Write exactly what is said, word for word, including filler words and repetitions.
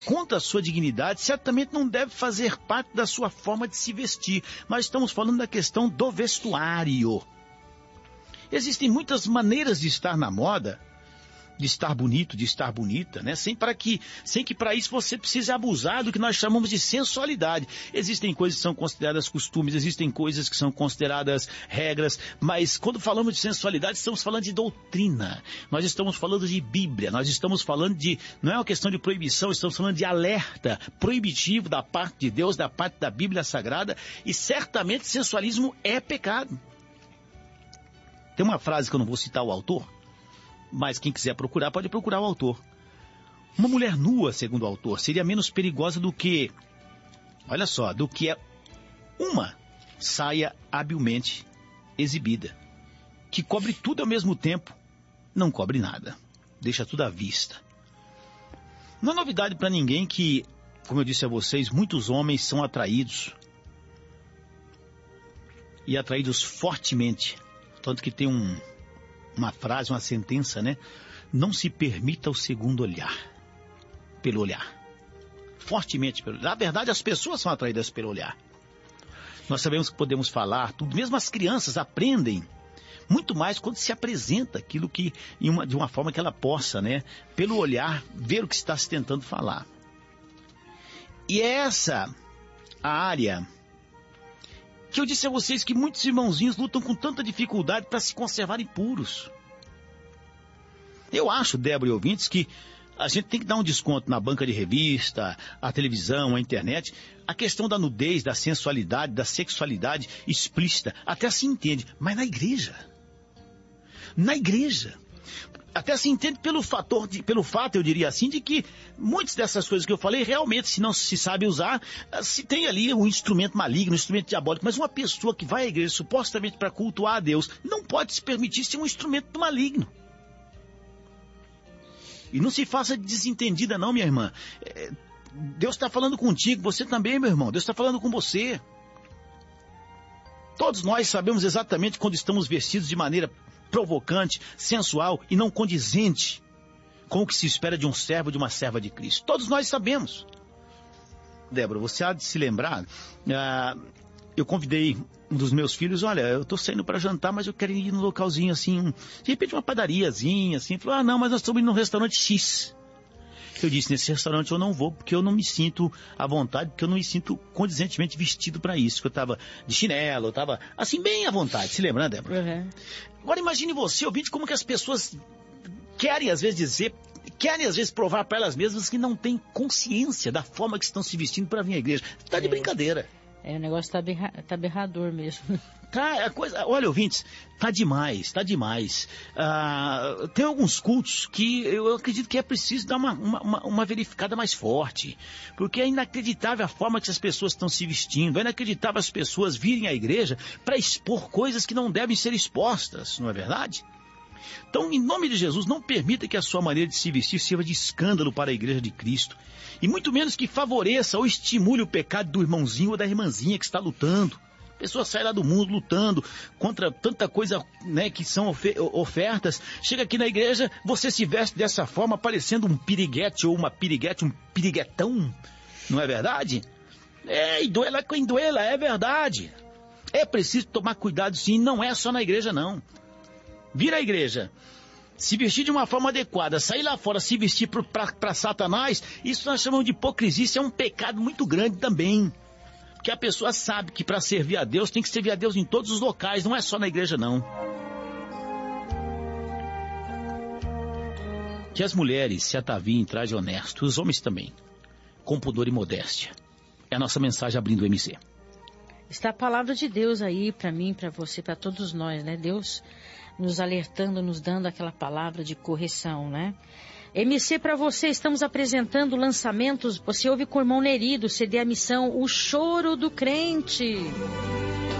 contra a sua dignidade, certamente não deve fazer parte da sua forma de se vestir. Mas estamos falando da questão do vestuário. Existem muitas maneiras de estar na moda, de estar bonito, de estar bonita, né? Sem, para que, sem que para isso você precise abusar do que nós chamamos de sensualidade. Existem coisas que são consideradas costumes, existem coisas que são consideradas regras, mas quando falamos de sensualidade, estamos falando de doutrina. Nós estamos falando de Bíblia, nós estamos falando de, não é uma questão de proibição, estamos falando de alerta proibitivo da parte de Deus, da parte da Bíblia Sagrada, e certamente sensualismo é pecado. Tem uma frase que eu não vou citar o autor, mas quem quiser procurar, pode procurar o autor. Uma mulher nua, segundo o autor, seria menos perigosa do que, olha só, do que uma saia habilmente exibida, que cobre tudo ao mesmo tempo, não cobre nada, deixa tudo à vista. Não é novidade para ninguém que, como eu disse a vocês, muitos homens são atraídos, e atraídos fortemente, tanto que tem um... uma frase, uma sentença, né? Não se permita o segundo olhar, pelo olhar. Fortemente pelo olhar. Na verdade, as pessoas são atraídas pelo olhar. Nós sabemos que podemos falar tudo. Mesmo as crianças aprendem muito mais quando se apresenta aquilo que, em uma, de uma forma que ela possa, né? Pelo olhar, ver o que está se tentando falar. E é essa a área que eu disse a vocês que muitos irmãozinhos lutam com tanta dificuldade para se conservarem puros. Eu acho, Débora e ouvintes, que a gente tem que dar um desconto na banca de revista, a televisão, a internet. A questão da nudez, da sensualidade, da sexualidade explícita, até se entende. Mas na igreja, na igreja, até se entende pelo fator, de, pelo fato, eu diria assim, de que muitas dessas coisas que eu falei, realmente, se não se sabe usar, se tem ali um instrumento maligno, um instrumento diabólico, mas uma pessoa que vai à igreja supostamente para cultuar a Deus, não pode se permitir ser um instrumento maligno. E não se faça desentendida não, minha irmã. É, Deus está falando contigo, você também, meu irmão, Deus está falando com você. Todos nós sabemos exatamente quando estamos vestidos de maneira provocante, sensual e não condizente com o que se espera de um servo, de uma serva de Cristo. Todos nós sabemos. Débora, você há de se lembrar, ah, eu convidei um dos meus filhos, olha, eu estou saindo para jantar, mas eu quero ir num localzinho assim, de repente uma padariazinha, assim. Ele falou, ah não, mas nós estamos indo num restaurante X. Eu disse, nesse restaurante eu não vou, porque eu não me sinto à vontade, porque eu não me sinto condizentemente vestido para isso. Eu estava de chinelo, eu estava assim, bem à vontade. Se lembra, né, Débora? Uhum. Agora imagine você, ouvinte, como que as pessoas querem às vezes dizer, querem às vezes provar para elas mesmas que não têm consciência da forma que estão se vestindo para vir à igreja. Está de é. brincadeira. É, o negócio tá, berra, tá berrador mesmo. Tá, a coisa, olha, ouvintes, tá demais, tá demais. Ah, tem alguns cultos que eu acredito que é preciso dar uma, uma, uma verificada mais forte. Porque é inacreditável a forma que as pessoas estão se vestindo. É inacreditável as pessoas virem à igreja para expor coisas que não devem ser expostas, não é verdade? Então, em nome de Jesus, não permita que a sua maneira de se vestir sirva de escândalo para a igreja de Cristo. E muito menos que favoreça ou estimule o pecado do irmãozinho ou da irmãzinha que está lutando. A pessoa sai lá do mundo lutando contra tanta coisa, né, que são ofer- ofertas. Chega aqui na igreja, você se veste dessa forma, parecendo um piriguete ou uma piriguete, um piriguetão. Não é verdade? É, endoela com endoela, é verdade. É preciso tomar cuidado sim, não é só na igreja não. Vir à igreja, se vestir de uma forma adequada, sair lá fora, se vestir para Satanás, isso nós chamamos de hipocrisia, isso é um pecado muito grande também. Porque a pessoa sabe que para servir a Deus, tem que servir a Deus em todos os locais, não é só na igreja não. Que as mulheres se ataviem em traje honesto, os homens também, com pudor e modéstia. É a nossa mensagem abrindo o M C. Está a palavra de Deus aí para mim, para você, para todos nós, né? Deus nos alertando, nos dando aquela palavra de correção, né? M C para você, estamos apresentando lançamentos. Você ouve com o irmão Neri do C D A Missão, O Choro do Crente.